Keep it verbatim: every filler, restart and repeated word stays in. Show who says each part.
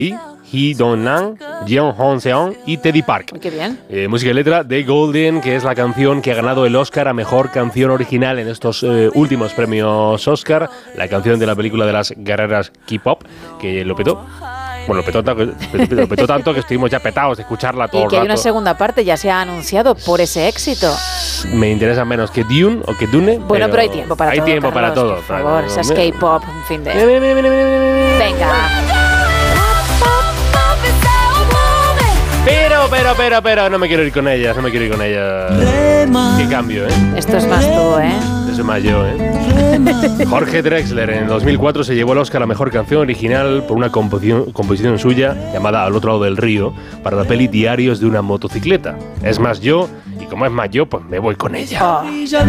Speaker 1: Hee Dong-nam, Jeon Hong-seon y Teddy Park.
Speaker 2: Qué bien.
Speaker 1: Eh, música y letra de Golden, que es la canción que ha ganado el Oscar a Mejor Canción Original en estos eh, últimos premios Oscar. La canción de la película de las guerreras K-pop, que lo petó. Bueno, lo petó, tanto, lo petó tanto que estuvimos ya petados de escucharla todo
Speaker 2: Y
Speaker 1: el
Speaker 2: que
Speaker 1: rato.
Speaker 2: hay una segunda parte, ya se ha anunciado por ese éxito.
Speaker 1: Me interesa menos que Dune o que Dune.
Speaker 2: Bueno,
Speaker 1: pero,
Speaker 2: pero hay tiempo para
Speaker 1: hay
Speaker 2: todo.
Speaker 1: Hay tiempo
Speaker 2: Carlos,
Speaker 1: para todo.
Speaker 2: Por favor, esas K-pop, en fin de... Venga.
Speaker 1: Pero, pero, pero, pero, no me quiero ir con ellas, no me quiero ir con ellas. Qué cambio, ¿eh?
Speaker 2: Esto es más tú, ¿eh?
Speaker 1: Eso es más yo, ¿eh? Jorge Drexler en dos mil cuatro se llevó el Oscar a la Mejor Canción Original por una composición, composición suya llamada Al otro lado del río para la peli Diarios de una motocicleta. Es más yo, y como es más yo, pues me voy con ella.
Speaker 2: Oh.